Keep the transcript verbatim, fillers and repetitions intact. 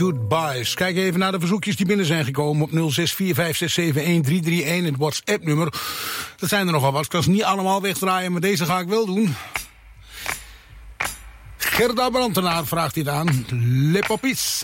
Goodbyes. Kijk even naar de verzoekjes die binnen zijn gekomen op nul zes vier vijf zes zeven een drie drie een, het WhatsApp-nummer. Dat zijn er nogal wat. Ik kan ze niet allemaal wegdraaien, maar deze ga ik wel doen. Gerda Brantenaar vraagt dit aan. Le Popis